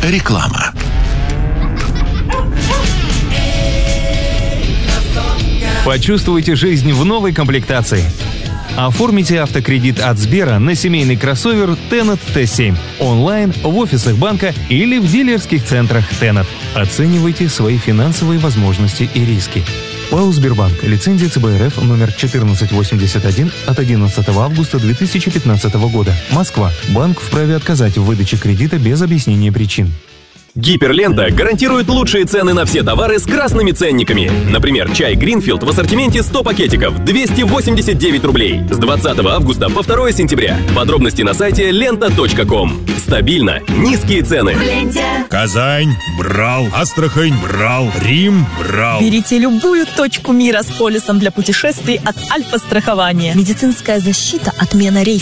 Реклама. Почувствуйте жизнь в новой комплектации. Оформите автокредит от Сбера на семейный кроссовер Tennet T7 онлайн, в офисах банка или в дилерских центрах Tennet. Оценивайте свои финансовые возможности и риски. ПАО «Сбербанк». Лицензия ЦБ РФ номер 1481 от 11 августа 2015 года. Москва. Банк вправе отказать в выдаче кредита без объяснения причин. Гиперлента гарантирует лучшие цены на все товары с красными ценниками. Например, чай Greenfield в ассортименте 100 пакетиков, 289 рублей. С 20 августа по 2 сентября. Подробности на сайте lenta.com. Стабильно. Низкие цены. Казань брал, Астрахань брал, Рим брал. Берите любую точку мира с полисом для путешествий от Альфа-страхования. Медицинская защита, отмена рейсов.